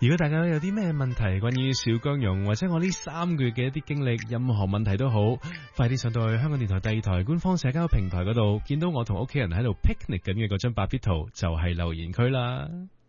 如果大家有啲咩問題關於小姜蓉或者我呢3個月嘅一啲經歷，任何問題都好，快啲上到去香港電台第2台官方社交平台嗰度，見到我同屋企人喺度 picnic 緊嘅嗰張白必圖就係留言區啦。